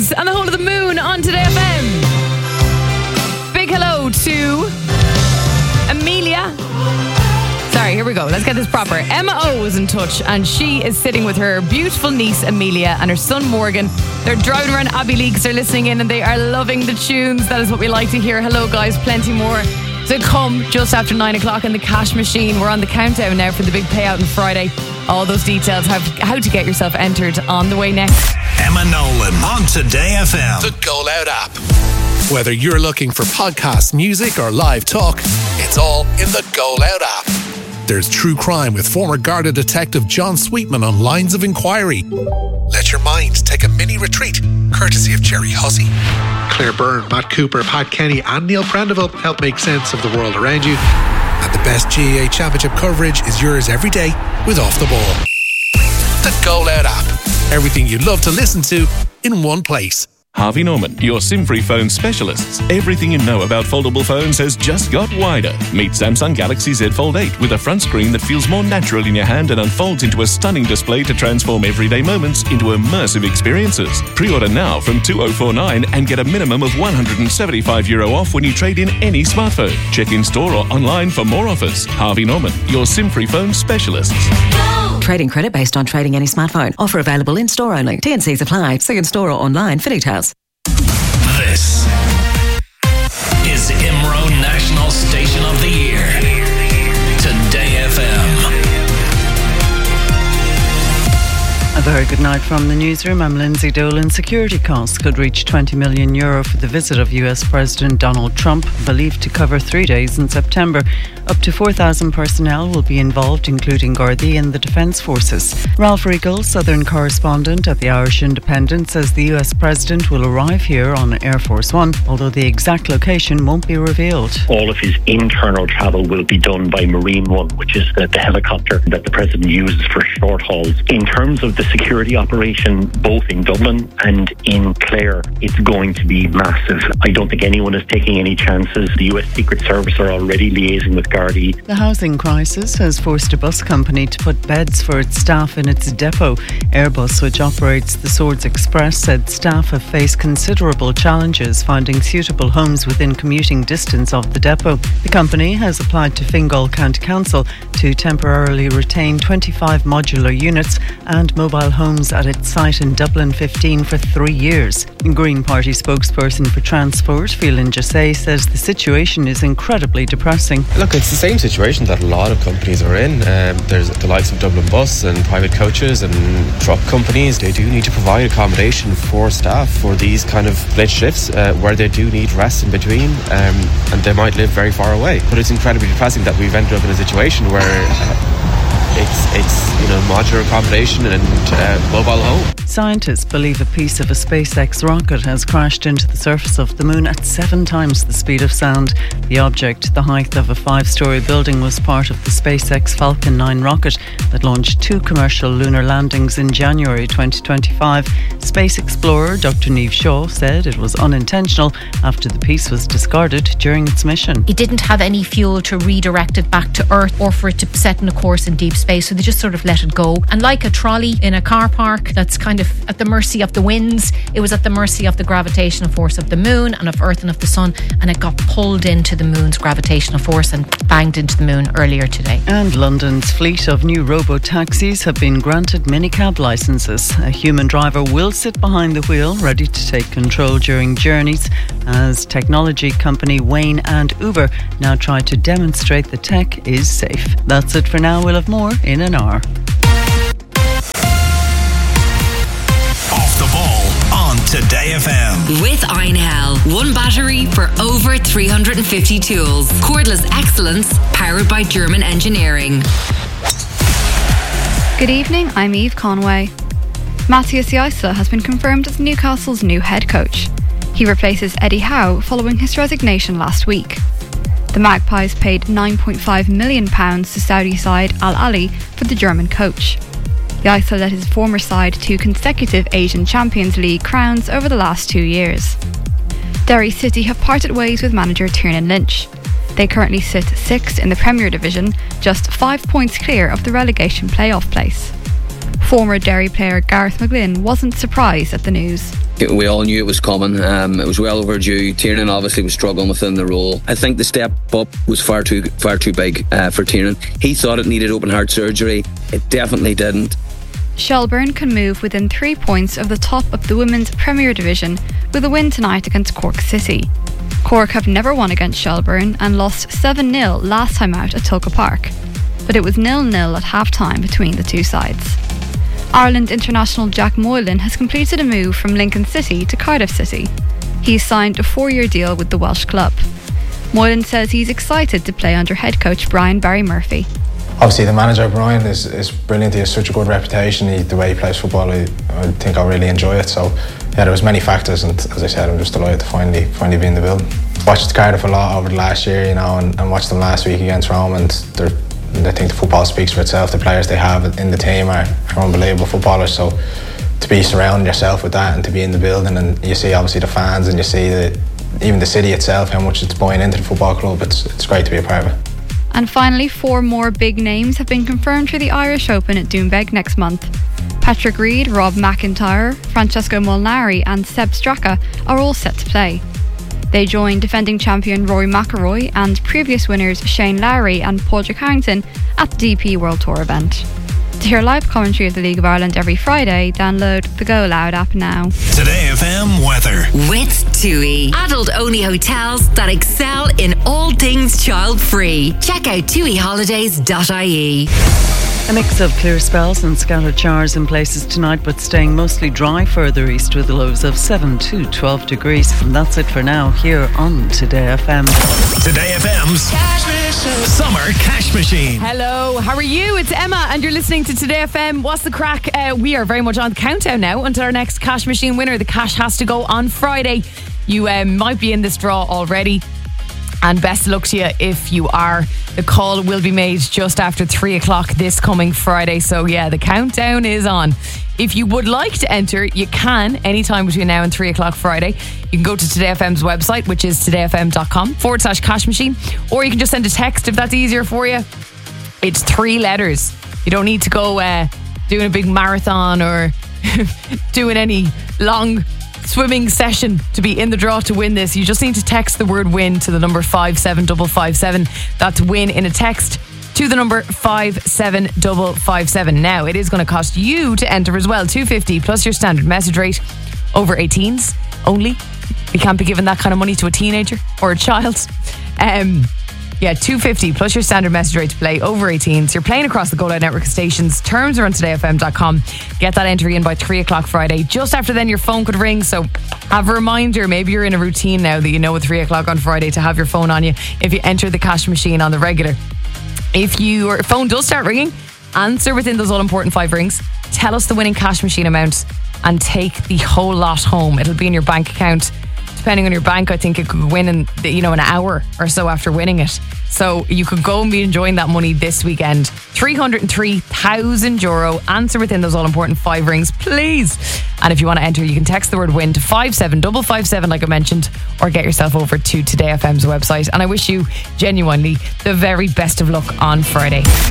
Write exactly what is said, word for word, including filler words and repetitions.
Is and the whole of the moon on Today F M. Big hello to Amelia. Sorry, here we go. Let's get this proper. Emma O is in touch and she is sitting with her beautiful niece Amelia and her son Morgan. They're driving around Abbey Leaks. They're listening in and they are loving the tunes. That is what we like to hear. Hello guys, plenty more to come just after nine o'clock in the cash machine. We're on the countdown now for the big payout on Friday. All those details, how, how to get yourself entered, on the way next. Emma Nolan on Today F M. The Go Loud app. Whether you're looking for podcast, music or live talk, it's all in the Go Loud app. There's true crime with former Garda detective John Sweetman on Lines of Inquiry. Let your mind take a mini retreat, courtesy of Jerry Hussey. Claire Byrne, Matt Cooper, Pat Kenny and Neil Prendeville help make sense of the world around you. And the best G A A Championship coverage is yours every day with Off the Ball. The Go Loud app. Everything you'd love to listen to in one place. Harvey Norman, your SIM-free phone specialists. Everything you know about foldable phones has just got wider. Meet Samsung Galaxy Z Fold eight with a front screen that feels more natural in your hand and unfolds into a stunning display to transform everyday moments into immersive experiences. Pre-order now from two thousand forty-nine and get a minimum of one hundred seventy-five euro off when you trade in any smartphone. Check in store or online for more offers. Harvey Norman, your SIM-free phone specialists. Trading credit based on trading any smartphone. Offer available in store only. T and Cs apply. See in store or online for details. This is IMRO National Station of the Year. Today F M. A very good night from the newsroom. I'm Lindsay Dolan. Security costs could reach twenty million euro for the visit of U S President Donald Trump, believed to cover three days in September. Up to four thousand personnel will be involved, including Gardaí and the Defence Forces. Ralph Riegel, Southern correspondent at the Irish Independent, says the U S President will arrive here on Air Force One, although the exact location won't be revealed. All of his internal travel will be done by Marine One, which is the, the helicopter that the President uses for short hauls. In terms of the security operation, both in Dublin and in Clare, it's going to be massive. I don't think anyone is taking any chances. The U S Secret Service are already liaising with Gardaí. The housing crisis has forced a bus company to put beds for its staff in its depot. Airbus, which operates the Swords Express, said staff have faced considerable challenges finding suitable homes within commuting distance of the depot. The company has applied to Fingal County Council to temporarily retain twenty-five modular units and mobile homes at its site in Dublin fifteen for three years. Green Party spokesperson for Transport, Phelan Jessay, says the situation is incredibly depressing. Look, it's the same situation that a lot of companies are in. Um, there's the likes of Dublin Bus and private coaches and truck companies. They do need to provide accommodation for staff for these kind of late shifts uh, where they do need rest in between, um, and they might live very far away. But it's incredibly depressing that we've ended up in a situation where uh, It's, it's you know, modular accommodation and uh, mobile home. Scientists believe a piece of a SpaceX rocket has crashed into the surface of the moon at seven times the speed of sound. The object, the height of a five-storey building, was part of the SpaceX Falcon nine rocket that launched two commercial lunar landings in January twenty twenty-five. Space explorer Doctor Niamh Shaw said it was unintentional after the piece was discarded during its mission. It didn't have any fuel to redirect it back to Earth or for it to set in a course in deep space, so they just sort of let it go. And like a trolley in a car park that's kind of at the mercy of the winds, it was at the mercy of the gravitational force of the moon and of Earth and of the sun, and it got pulled into the moon's gravitational force and banged into the moon earlier today. And London's fleet of new robo-taxis have been granted minicab licences. A human driver will sit behind the wheel, ready to take control during journeys, as technology company Wayne and Uber now try to demonstrate the tech is safe. That's it for now. We'll have more in an hour. Off the Ball on Today F M. With Einhell, one battery for over three hundred fifty tools. Cordless excellence powered by German engineering. Good evening, I'm Eve Conway. Matthias Jaissle has been confirmed as Newcastle's new head coach. He replaces Eddie Howe following his resignation last week. The Magpies paid nine point five million pounds to Saudi side Al Ahly for the German coach. Jaissle led his former side to consecutive Asian Champions League crowns over the last two years. Derry City have parted ways with manager Tiernan Lynch. They currently sit sixth in the Premier Division, just five points clear of the relegation playoff place. Former Derry player Gareth McGlynn wasn't surprised at the news. We all knew it was coming. Um, it was well overdue. Tiernan obviously was struggling within the role. I think the step up was far too far too big uh, for Tiernan. He thought it needed open heart surgery. It definitely didn't. Shelbourne can move within three points of the top of the Women's Premier Division with a win tonight against Cork City. Cork have never won against Shelbourne and lost seven nil last time out at Tulka Park. But it was nil nil at half-time between the two sides. Ireland international Jack Moylan has completed a move from Lincoln City to Cardiff City. He's signed a four-year deal with the Welsh club. Moylan says he's excited to play under head coach Brian Barry Murphy. Obviously the manager Brian is, is brilliant. He has such a good reputation. He, the way he plays football, I, I think I'll really enjoy it. So yeah, there was many factors, and as I said, I'm just delighted to finally finally be in the building. Watched Cardiff a lot over the last year, you know, and, and watched them last week against Rome, and they're I think the football speaks for itself. The players they have in the team are, are unbelievable footballers. So to be surrounding yourself with that and to be in the building, and you see obviously the fans and you see the, even the city itself, how much it's buying into the football club, it's, it's great to be a part of it. And finally, four more big names have been confirmed for the Irish Open at Doonbeg next month. Patrick Reed, Rob McIntyre, Francesco Molinari and Seb Straka are all set to play. They join defending champion Rory McIlroy and previous winners Shane Lowry and Padraig Harrington at the D P World Tour event. To hear live commentary of the League of Ireland every Friday, download the Go Loud app now. Today F M weather. With TUI. Adult-only hotels that excel in all things child-free. Check out tui holidays dot I E. A mix of clear spells and scattered showers in places tonight, but staying mostly dry further east with lows of seven to twelve degrees. And that's it for now here on Today F M. Today F M's Summer Cash Machine. Hello, how are you? It's Emma and you're listening to Today F M. What's the crack? Uh, we are very much on the countdown now until our next Cash Machine winner. The cash has to go on Friday. You um, might be in this draw already. And best of luck to you if you are. The call will be made just after three o'clock this coming Friday. So yeah, the countdown is on. If you would like to enter, you can anytime between now and three o'clock Friday. You can go to Today F M's website, which is todayfm.com forward slash cash machine. Or you can just send a text if that's easier for you. It's three letters. You don't need to go uh, doing a big marathon or doing any long swimming session to be in the draw to win this. You just need to text the word win to the number five seven five five seven. That's win in a text to the number five seven five five seven. Now it is going to cost you to enter as well, two dollars fifty plus your standard message rate. Over eighteens only. You can't be giving that kind of money to a teenager or a child. um Yeah, two dollars fifty plus your standard message rate to play, over eighteens. You're playing across the Go Loud network of stations. Terms are on today f m dot com. Get that entry in by three o'clock Friday. Just after then, your phone could ring. So have a reminder. Maybe you're in a routine now that you know at three o'clock on Friday to have your phone on you if you enter the cash machine on the regular. If your phone does start ringing, answer within those all important five rings. Tell us the winning cash machine amount and take the whole lot home. It'll be in your bank account. Depending on your bank, I think it could win in, you know, an hour or so after winning it. So you could go and be enjoying that money this weekend. three hundred three thousand euro. Answer within those all important five rings, please. And if you want to enter, you can text the word win to five seven five five seven, like I mentioned, or get yourself over to Today F M's website. And I wish you genuinely the very best of luck on Friday.